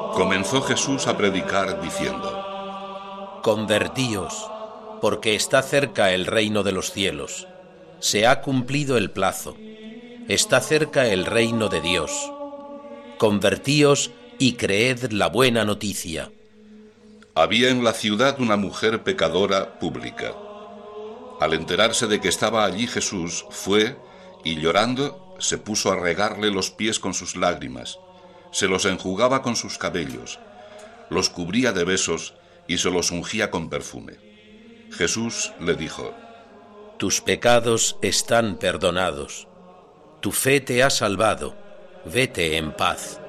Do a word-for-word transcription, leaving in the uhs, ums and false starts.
Comenzó Jesús a predicar diciendo: Convertíos, porque está cerca el reino de los cielos. Se ha cumplido el plazo. Está cerca el reino de Dios. Convertíos y creed la buena noticia. Había en la ciudad una mujer pecadora pública. Al enterarse de que estaba allí Jesús, fue y llorando se puso a regarle los pies con sus lágrimas. Se los enjugaba con sus cabellos, los cubría de besos y se los ungía con perfume. Jesús le dijo: Tus pecados están perdonados. Tu fe te ha salvado. Vete en paz.